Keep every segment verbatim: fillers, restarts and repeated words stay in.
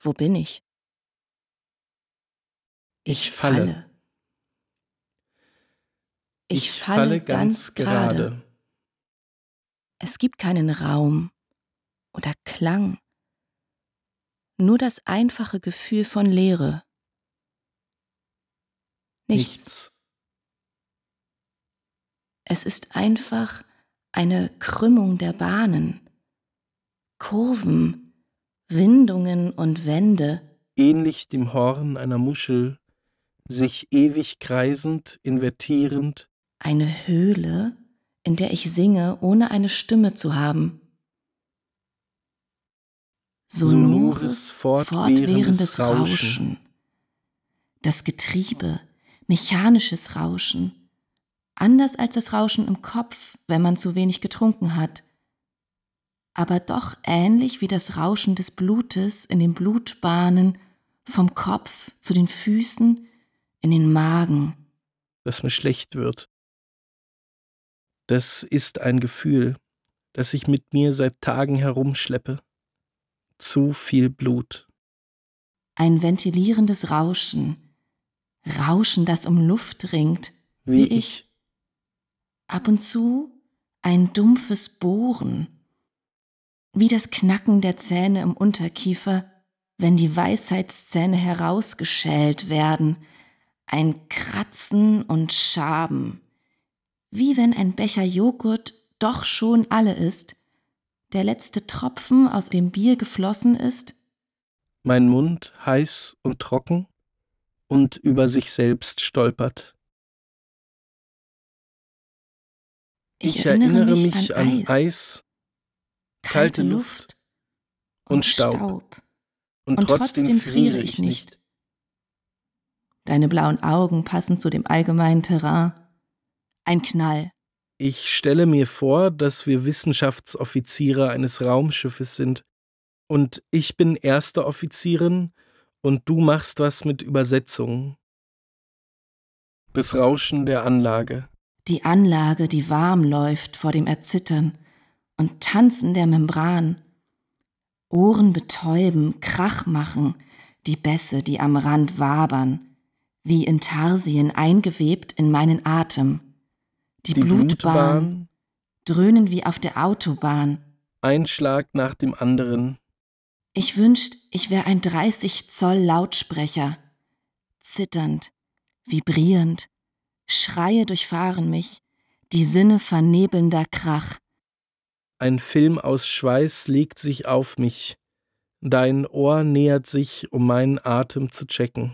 Wo bin ich? Ich falle. Ich falle ganz gerade. Es gibt keinen Raum oder Klang, nur das einfache Gefühl von Leere. Nichts. Nichts. Es ist einfach eine Krümmung der Bahnen, Kurven, Windungen und Wände, Ähnlich dem Horn einer Muschel, sich ewig kreisend, invertierend, eine Höhle, in der ich singe, ohne eine Stimme zu haben. sonores, fortwährendes fortwährendes Rauschen. Rauschen. Das Getriebe, mechanisches Rauschen. Anders als das Rauschen im Kopf, wenn man zu wenig getrunken hat. Aber doch ähnlich wie das Rauschen des Blutes in den Blutbahnen, vom Kopf zu den Füßen, in den Magen. dass mir schlecht wird. Das ist ein Gefühl, das ich mit mir seit Tagen herumschleppe. Zu viel Blut. Ein ventilierendes Rauschen. Rauschen, das um Luft ringt, Wie wie ich. Ab und zu ein dumpfes Bohren. Wie das Knacken der Zähne im Unterkiefer, wenn die Weisheitszähne herausgeschält werden. Ein Kratzen und Schaben. Wie wenn ein Becher Joghurt doch schon alle ist, der letzte Tropfen aus dem Bier geflossen ist. Mein Mund heiß und trocken und über sich selbst stolpert. Ich, erinnere mich, an, an Eis, Eis kalte Luft und Staub. Und, Und trotzdem, trotzdem friere ich nicht. Deine blauen Augen passen zu dem allgemeinen Terrain. Ein Knall. Ich stelle mir vor, dass wir Wissenschaftsoffiziere eines Raumschiffes sind. Und ich bin erste Offizierin und du machst was mit Übersetzungen. Das Rauschen der Anlage. Die Anlage, die warm läuft vor dem Erzittern und Tanzen der Membran. Ohren betäuben, Krach machen, die Bässe, die am Rand wabern, wie Intarsien eingewebt in meinen Atem. Die, Die Blutbahn, Blutbahn, dröhnen wie auf der Autobahn. ein Schlag nach dem anderen. Ich wünscht, ich wär ein dreißig Zoll Lautsprecher. Zitternd, vibrierend, Schreie durchfahren mich, die Sinne vernebelnder Krach. Ein Film aus Schweiß legt sich auf mich. Dein Ohr nähert sich, um meinen Atem zu checken.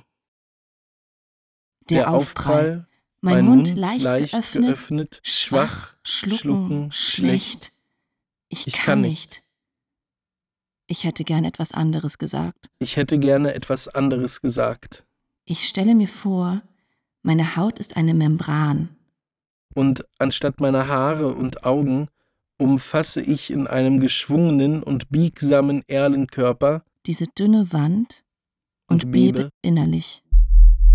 Der, Aufprall, mein Mund leicht, geöffnet, geöffnet, schwach, schlucken, schlucken, schlecht. Ich, Ich kann, kann nicht. Ich hätte gern etwas anderes gesagt. Ich hätte gerne etwas anderes gesagt. Ich stelle mir vor, meine Haut ist eine Membran. Und anstatt meiner Haare und Augen umfasse ich in einem geschwungenen und biegsamen Erlenkörper Diese dünne Wand und, Und bebe bebe innerlich.